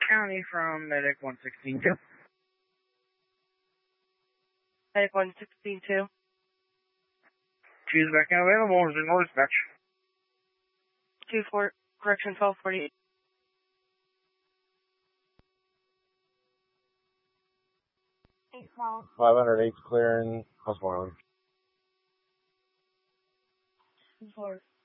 County from Medic 116-2. Medic 116-2. She's back and available. Is there no dispatch? 2-4, correction 1248. 508's clearing Westmoreland. 4.